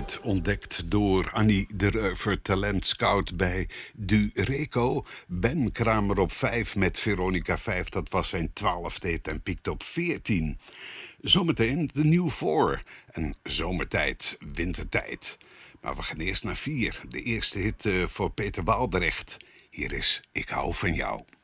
ooit ontdekt door Annie de Reuver, talentscout bij Dureco. Ben Kramer op 5 met Veronica 5, dat was zijn 12e hit en piekte op 14. Zometeen de New 4 en zomertijd, wintertijd. Maar we gaan eerst naar 4, de eerste hit voor Peter Waalderecht. Hier is Ik hou van jou.